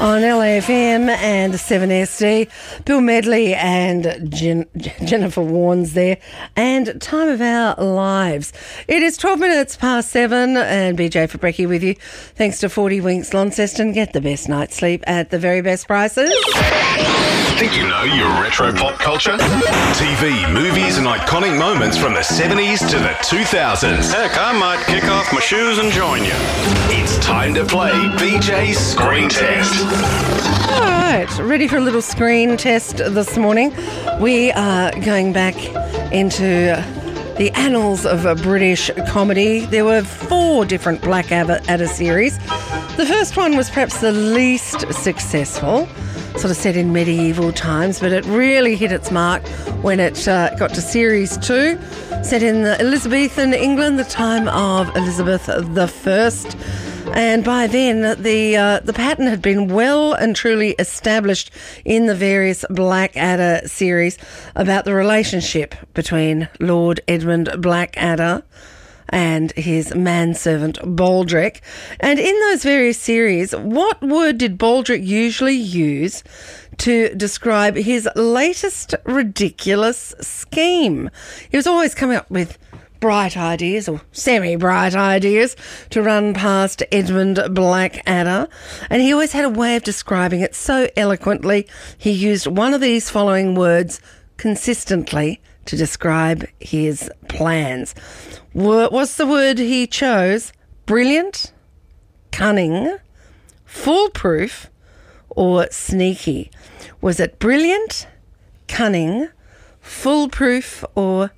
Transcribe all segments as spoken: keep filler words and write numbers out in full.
On L A F M and seven S D, Bill Medley and Jen- Jennifer Warnes there, and Time of Our Lives. It is twelve minutes past seven, and B J for Brekkie with you. Thanks to forty Winks Launceston. Get the best night's sleep at the very best prices. Think you know your retro pop culture? T V, movies and iconic moments from the seventies to the two thousands. Heck, I might kick off my shoes and join you. It's time to play B J's Screen Test. All right, ready for a little screen test this morning. We are going back into the annals of a British comedy. There were four different Blackadder series. The first one was perhaps the least successful, sort of set in medieval times, but it really hit its mark when it uh, got to series two, set in the Elizabethan England, the time of Elizabeth the First. And by then, the uh, the pattern had been well and truly established in the various Blackadder series about the relationship between Lord Edmund Blackadder and his manservant Baldric. And in those various series, what word did Baldric usually use to describe his latest ridiculous scheme? He was always coming up with bright ideas or semi-bright ideas to run past Edmund Blackadder, and he always had a way of describing it so eloquently. He used one of these following words consistently to describe his plans. What's the word he chose? Brilliant, cunning, foolproof, or sneaky? Was it brilliant, cunning, foolproof, or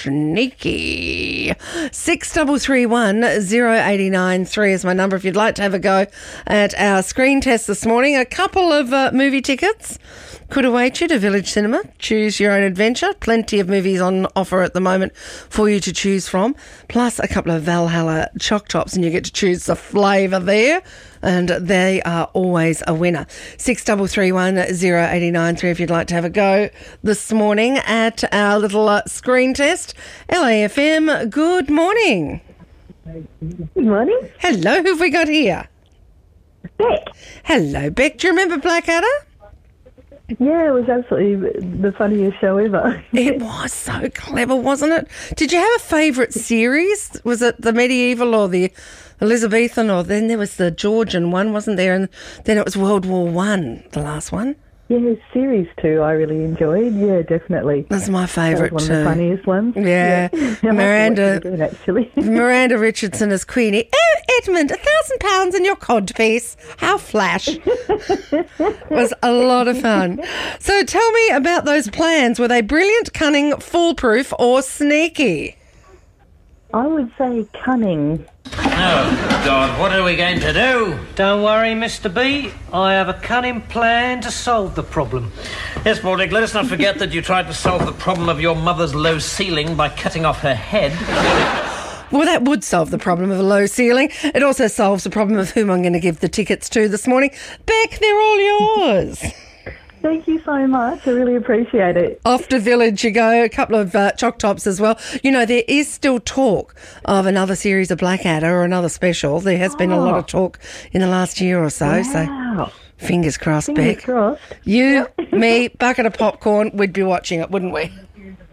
sneaky? Six double three one zero eighty nine three is my number if you'd like to have a go at our screen test this morning. A couple of uh, movie tickets could await you to Village Cinema. Choose your own adventure. Plenty of movies on offer at the moment for you to choose from, plus a couple of Valhalla Choc Tops, and you get to choose the flavour there, and they are always a winner. Six double three one zero eighty nine three if you'd like to have a go this morning at our little uh, screen test. L A F M, good morning. Good morning. Hello, who have we got here? Beck. Hello, Beck. Do you remember Blackadder? Yeah, it was absolutely the funniest show ever. It was so clever, wasn't it? Did you have a favourite series? Was it the medieval or the Elizabethan, or then there was the Georgian one, wasn't there? And then it was World War One, the last one. Yeah, series two I really enjoyed. Yeah, definitely. That's my favourite that was too. One of the funniest ones. Yeah. yeah. Miranda, again, actually. Miranda Richardson as Queenie. Oh, Edmund, a thousand pounds in your codpiece. How flash. It was a lot of fun. So tell me about those plans. Were they brilliant, cunning, foolproof, or sneaky? I would say cunning. Oh, God, what are we going to do? Don't worry, Mister B. I have a cunning plan to solve the problem. Yes, Baldric, let us not forget that you tried to solve the problem of your mother's low ceiling by cutting off her head. Well, that would solve the problem of a low ceiling. It also solves the problem of whom I'm going to give the tickets to this morning. Beck, they're all yours. Thank you so much. I really appreciate it. Off to Village you go. A couple of uh, Choc Tops as well. You know, there is still talk of another series of Blackadder or another special. There has been a lot of talk in the last year or so. Wow. So fingers crossed, Fingers Beck. crossed. You, me, bucket of popcorn, we'd be watching it, wouldn't we?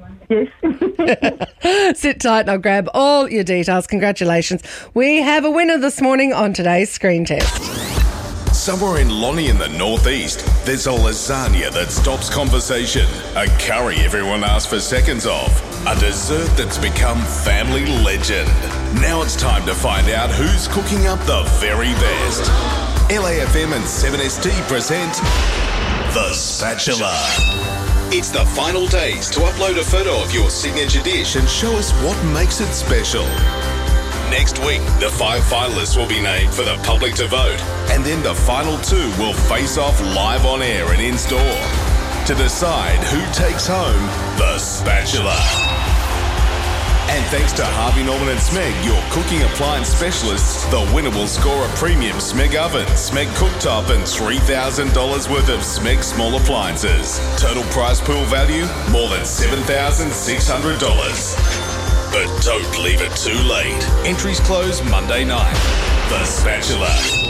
Yes. Sit tight and I'll grab all your details. Congratulations. We have a winner this morning on today's screen test. Somewhere in Lonnie in the northeast, there's a lasagna that stops conversation, a curry everyone asks for seconds of, a dessert that's become family legend. Now it's time to find out who's cooking up the very best. L A F M and seven S D present The Spatula. It's the final days to upload a photo of your signature dish and show us what makes it special. Next week, the five finalists will be named for the public to vote, and then the final two will face off live on air and in-store to decide who takes home the Spatula. And thanks to Harvey Norman and Smeg, your cooking appliance specialists, the winner will score a premium Smeg oven, Smeg cooktop, and three thousand dollars worth of Smeg small appliances. Total prize pool value, more than seven thousand six hundred dollars. But don't leave it too late. Entries close Monday night. The Spatula.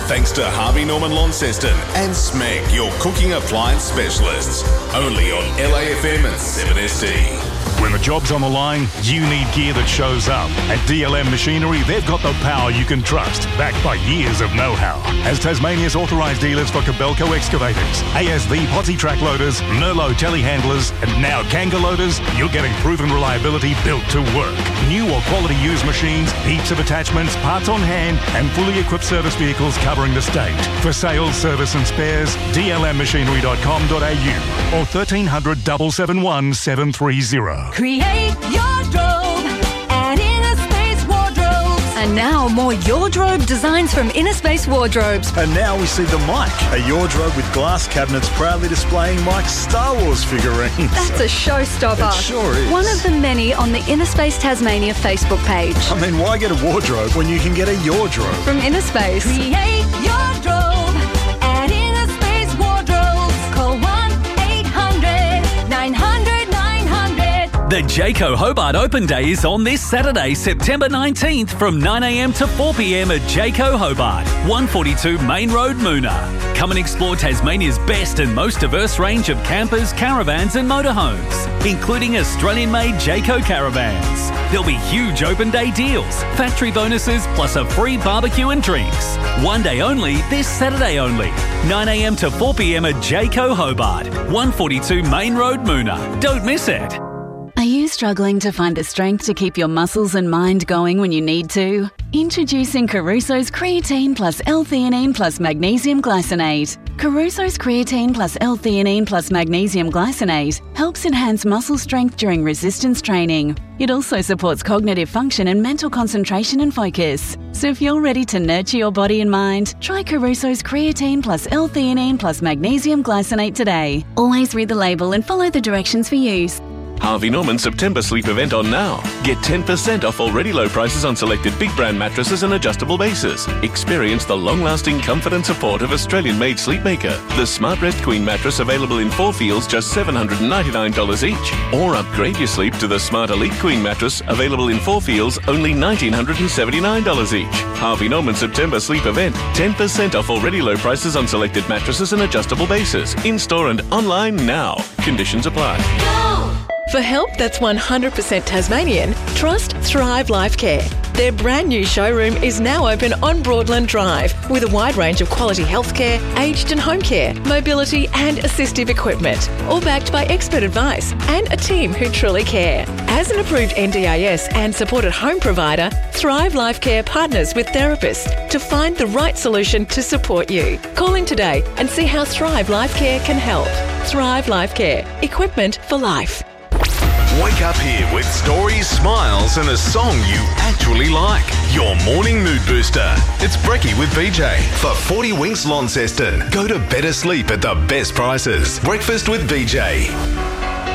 Thanks to Harvey Norman Launceston and Smeg, your cooking appliance specialists. Only on L A F M and seven S D. When the job's on the line, you need gear that shows up. At D L M Machinery, they've got the power you can trust, backed by years of know-how. As Tasmania's authorised dealers for Kobelco excavators, A S V Potsy track loaders, Nerlo telehandlers, and now Kanga loaders, you're getting proven reliability built to work. New or quality used machines, heaps of attachments, parts on hand, and fully equipped service vehicles covering the state. For sales, service and spares, d l m machinery dot com dot a u or thirteen hundred, seven seven one, seven three zero. Create your drobe at Inner Space Wardrobes. And now more Yordrobe designs from Inner Space Wardrobes. And now we see the Mike, a Yordrobe with glass cabinets proudly displaying Mike's Star Wars figurines. That's a showstopper. It sure is. One of the many on the Inner Space Tasmania Facebook page. I mean, why get a wardrobe when you can get a Yordrobe? From Inner Space. Create your drobe at Inner Space Wardrobes. Call one eight hundred, nine hundred. The Jayco Hobart Open Day is on this Saturday, September nineteenth from nine a m to four p m at Jayco Hobart, one forty-two Main Road, Moona. Come and explore Tasmania's best and most diverse range of campers, caravans and motorhomes, including Australian-made Jayco caravans. There'll be huge open day deals, factory bonuses plus a free barbecue and drinks. One day only, this Saturday only, nine a m to four p m at Jayco Hobart, one forty-two Main Road, Moona. Don't miss it. Are you struggling to find the strength to keep your muscles and mind going when you need to? Introducing Caruso's Creatine plus L-theanine plus Magnesium Glycinate. Caruso's Creatine plus L-theanine plus Magnesium Glycinate helps enhance muscle strength during resistance training. It also supports cognitive function and mental concentration and focus. So if you're ready to nurture your body and mind, try Caruso's Creatine plus L-theanine plus Magnesium Glycinate today. Always read the label and follow the directions for use. Harvey Norman September sleep event on now. Get ten percent off already low prices on selected big brand mattresses and adjustable bases. Experience the long-lasting comfort and support of Australian-made Sleepmaker. The SmartRest Queen mattress available in four feels just seven hundred ninety-nine dollars each. Or upgrade your sleep to the Smart Elite Queen mattress available in four feels only one thousand nine hundred seventy-nine dollars each. Harvey Norman September sleep event. ten percent off already low prices on selected mattresses and adjustable bases. In-store and online now. Conditions apply. For help that's one hundred percent Tasmanian, trust Thrive Life Care. Their brand new showroom is now open on Broadland Drive with a wide range of quality healthcare, aged and home care, mobility and assistive equipment, all backed by expert advice and a team who truly care. As an approved N D I S and supported home provider, Thrive Life Care partners with therapists to find the right solution to support you. Call in today and see how Thrive Life Care can help. Thrive Life Care. Equipment for life. Wake up here with stories, smiles, and a song you actually like. Your morning mood booster. It's Brekkie with B J. For forty Winks Launceston. Go to better sleep at the best prices. Breakfast with B J.